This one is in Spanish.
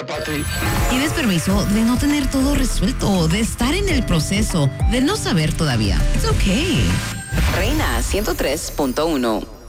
vida, Pati. Tienes permiso de no tener todo resuelto, de estar en el proceso, de no saber todavía. It's okay. Reina 103.1.